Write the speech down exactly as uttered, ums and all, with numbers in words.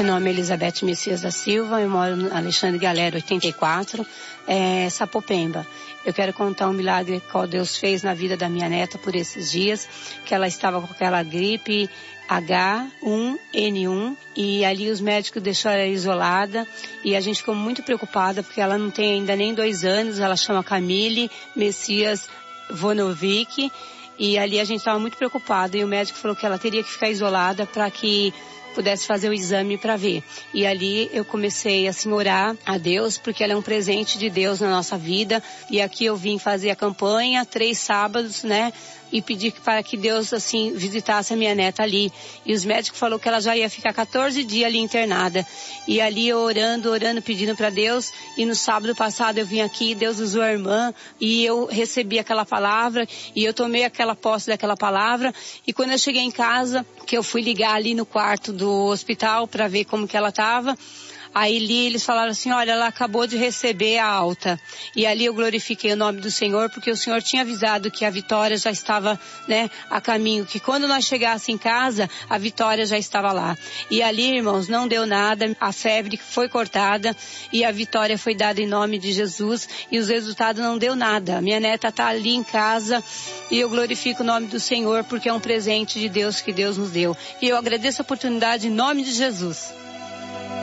Meu nome é Elizabeth Messias da Silva, eu moro no Alexandre Galera oitenta e quatro, é, Sapopemba. Eu quero contar um milagre que Deus fez na vida da minha neta por esses dias, que ela estava com aquela gripe H um N um e ali os médicos deixaram ela isolada e a gente ficou muito preocupada porque ela não tem ainda nem dois anos, ela chama Camille Messias Vonovic e ali a gente estava muito preocupado e o médico falou que ela teria que ficar isolada para que pudesse fazer o exame para ver. E ali eu comecei assim a orar a Deus, porque ela é um presente de Deus na nossa vida. E aqui eu vim fazer a campanha, três sábados, né? E pedir para que Deus, assim, visitasse a minha neta ali. E os médicos falaram que ela já ia ficar quatorze dias ali internada. E ali eu orando, orando, pedindo para Deus. E no sábado passado eu vim aqui, Deus usou a irmã. E eu recebi aquela palavra. E eu tomei aquela posse daquela palavra. E quando eu cheguei em casa, que eu fui ligar ali no quarto do hospital para ver como que ela estava. Aí ali eles falaram assim, olha, ela acabou de receber a alta. E ali eu glorifiquei o nome do Senhor, porque o Senhor tinha avisado que a vitória já estava, né, a caminho. Que quando nós chegássemos em casa, a vitória já estava lá. E ali, irmãos, não deu nada. A febre foi cortada e a vitória foi dada em nome de Jesus. E os resultados não deu nada. Minha neta está ali em casa e eu glorifico o nome do Senhor, porque é um presente de Deus que Deus nos deu. E eu agradeço a oportunidade em nome de Jesus.